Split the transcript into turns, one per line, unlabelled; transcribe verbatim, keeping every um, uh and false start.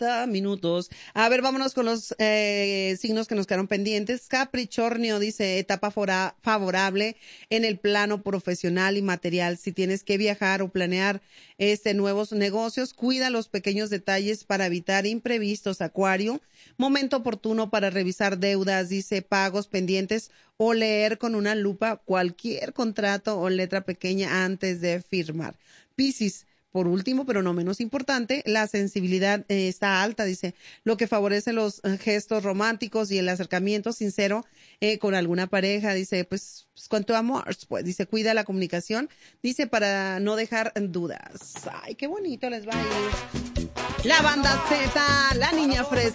cuarenta minutos. A ver, vámonos con los eh, signos que nos quedaron pendientes. Capricornio dice, etapa fora- favorable en el plano profesional y material. Si tienes que viajar o planear este nuevos negocios, cuida los pequeños detalles para evitar imprevistos. Acuario, momento oportuno para revisar deudas, dice, pagos pendientes o leer con una lupa cualquier contrato o letra pequeña antes de firmar. Piscis, por último, pero no menos importante, la sensibilidad eh, está alta, dice, lo que favorece los eh, gestos románticos y el acercamiento sincero eh, con alguna pareja, dice, pues, pues con tu amor, pues, dice, cuida la comunicación, dice, para no dejar dudas. Ay, qué bonito les va a ir. La banda Z, la niña fresca.